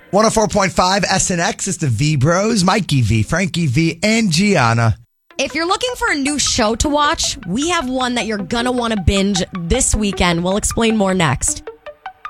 104.5 SNX. It's the V Bros, Mikey V, Frankie V, and Gianna. If you're looking for a new show to watch, we have one that you're going to want to binge this weekend. We'll explain more next.